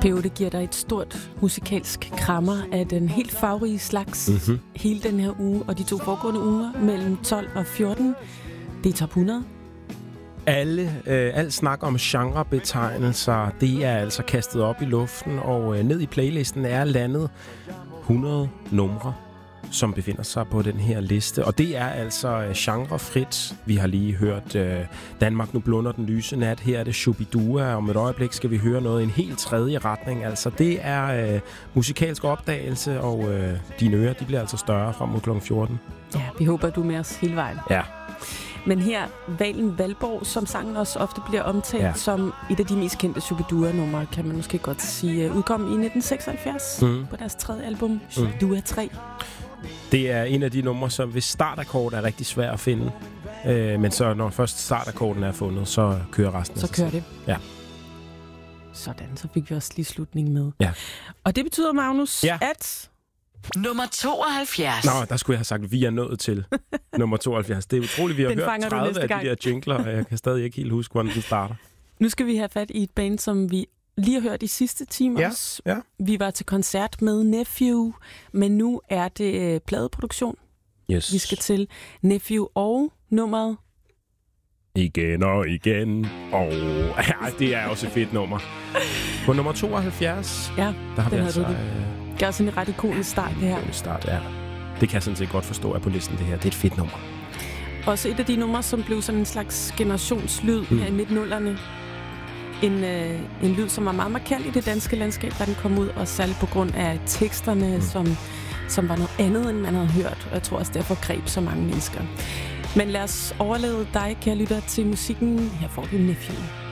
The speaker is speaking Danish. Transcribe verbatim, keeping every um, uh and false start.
P otte giver dig et stort musikalsk krammer af den helt farverige slags mm-hmm. hele den her uge, og de to foregående uger mellem tolv og fjorten. Det er top hundrede. Alle, øh, al snak om genrebetegnelser, det er altså kastet op i luften, og øh, ned i playlisten er landet hundrede numre, som befinder sig på den her liste. Og det er altså øh, genrefrit. Vi har lige hørt øh, Danmark nu blunder den lyse nat. Her er det Shubidua, og om et øjeblik skal vi høre noget i en helt tredje retning. Altså det er øh, musikalsk opdagelse, og øh, dine ører, de bliver altså større frem mod klokken fjorten. Ja, vi håber, du er med os hele vejen. Ja. Men her, Valen Valborg, som sangen også ofte bliver omtalt ja. som et af de mest kendte Shubidua-numre, kan man måske godt sige, udkom i nitten seksoghalvfjerds mm. på deres tredje album, Shubidua tre. Det er en af de numre, som ved startakkord er rigtig svært at finde. Øh, men så når først startakkorden er fundet, så kører resten. Så kører det. Ja. Sådan, så fik vi også lige slutningen med. Ja. Og det betyder, Magnus, ja. at... Nummer tooghalvfjerds. Nå, der skulle jeg have sagt, at vi er nået til nummer tooghalvfjerds. Det er utroligt, vi har hørt tredive af de der jingler, og jeg kan stadig ikke helt huske, hvordan den starter. Nu skal vi have fat i et band, som vi lige har hørt i sidste time ja, også. Ja. Vi var til koncert med Nephew, men nu er det øh, pladeproduktion. Yes. Vi skal til Nephew og nummeret... Igen og igen. Og ja, det er også et fedt nummer. På nummer tooghalvfjerds, ja, der har vi altså... Det er også en ret ikonisk start, det her. Ikonisk start, ja. Det kan jeg sådan set godt forstå, at på listen det her. Det er et fedt nummer. Også et af de numre, som blev sådan en slags generationslyd mm. her i midtnullerne. En, øh, en lyd, som var meget markant i det danske landskab, da den kom ud, og særligt på grund af teksterne, mm. som, som var noget andet, end man havde hørt. Og jeg tror også, derfor greb så mange mennesker. Men lad os overlade dig, kære lytter, til musikken. Her får du Nephew.